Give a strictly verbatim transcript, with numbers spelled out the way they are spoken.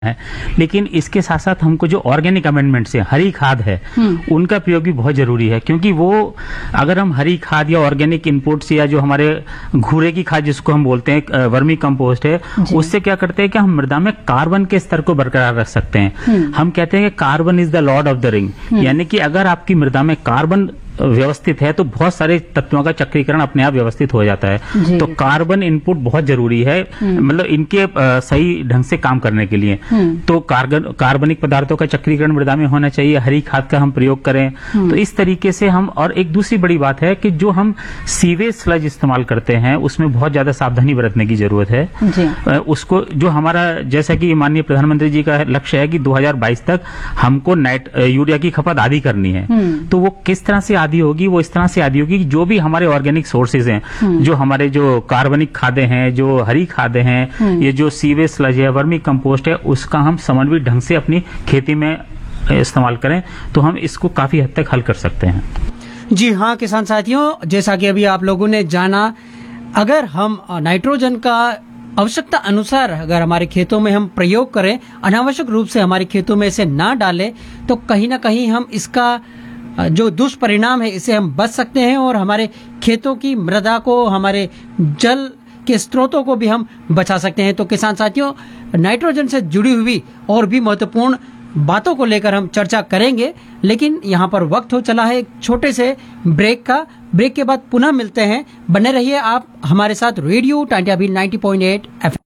है। लेकिन इसके साथ साथ हमको जो ऑर्गेनिक अमेंडमेंट्स है, हरी खाद है, उनका प्रयोग भी बहुत जरूरी है, क्योंकि वो अगर हम हरी खाद या ऑर्गेनिक इनपुट्स या जो हमारे घूरे की खाद जिसको हम बोलते हैं वर्मी कंपोस्ट है, उससे क्या करते हैं कि हम मृदा में कार्बन के स्तर को बरकरार रख सकते हैं। हम कहते हैं कि carbon is the Lord of the ring, यानी कि अगर आपकी मृदा में कार्बन व्यवस्थित है तो बहुत सारे तत्वों का चक्रीकरण अपने आप व्यवस्थित हो जाता है। तो कार्बन इनपुट बहुत जरूरी है, मतलब इनके आ, सही ढंग से काम करने के लिए। तो कार्बन कार्बनिक पदार्थों का चक्रीकरण मृदा में होना चाहिए, हरी खाद का हम प्रयोग करें। तो इस तरीके से हम, और एक दूसरी बड़ी बात है कि जो हम सीवेज स्लज इस्तेमाल करते हैं उसमें बहुत ज्यादा सावधानी बरतने की जरूरत है। आ, उसको जो हमारा, जैसा कि माननीय प्रधानमंत्री जी का लक्ष्य है कि दो हजार बाईस तक हमको नाइट यूरिया की खपत आधी करनी है, तो वो किस तरह से आदि होगी? वो इस तरह से आदि होगी कि जो भी हमारे ऑर्गेनिक सोर्सेज हैं, जो हमारे जो कार्बनिक खादें हैं, जो हरी खादें हैं, ये जो सीवेज स्लज है, वर्मी कंपोस्ट है, उसका हम समन्वित ढंग से अपनी खेती में इस्तेमाल करें तो हम इसको काफी हद तक हल कर सकते हैं। जी हाँ किसान साथियों, जैसा कि अभी आप लोगों ने जाना, अगर हम नाइट्रोजन का आवश्यकता अनुसार अगर हमारे खेतों में हम प्रयोग करें, अनावश्यक रूप से हमारे खेतों में इसे ना डालें, तो कहीं ना कहीं हम इसका जो दुष्परिणाम है इसे हम बच सकते हैं और हमारे खेतों की मृदा को, हमारे जल के स्रोतों को भी हम बचा सकते हैं। तो किसान साथियों, नाइट्रोजन से जुड़ी हुई और भी महत्वपूर्ण बातों को लेकर हम चर्चा करेंगे, लेकिन यहाँ पर वक्त हो चला है एक छोटे से ब्रेक का। ब्रेक के बाद पुनः मिलते हैं, बने रहिए आप हमारे साथ रेडियो टांड्याबील नब्बे पॉइंट आठ एफ।